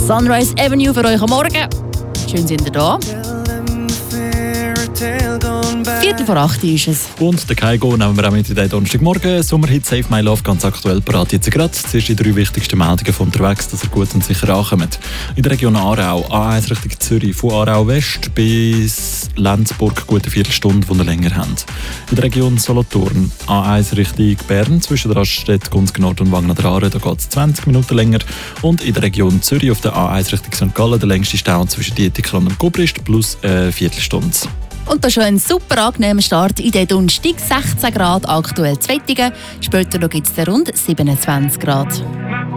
Sunrise Avenue für euch am Morgen. Schön sind ihr da. 7:45 ist es. Und den Kaigo nehmen wir auch mit in den Donnerstagmorgen. Sommerhit Save My Love ganz aktuell parat. Jetzt gerade zuerst die 3 wichtigsten Meldungen von unterwegs, dass ihr gut und sicher ankommt. In der Region Aarau, A1 Richtung Zürich, von Aarau West bis Lenzburg, gute Viertelstunde, die ihr länger habt. In der Region Solothurn, A1 Richtung Bern, zwischen der Raststätte Gunzgen Nord und Wagner Aare, da geht es 20 Minuten länger. Und in der Region Zürich auf der A1 Richtung St. Gallen, der längste Stau zwischen Dietlikon und Gubrist, plus Viertelstunde. Und da schon ein super angenehmer Start in den Donnerstag. 16 Grad aktuell zu Wettigen. Später gibt es rund 27 Grad.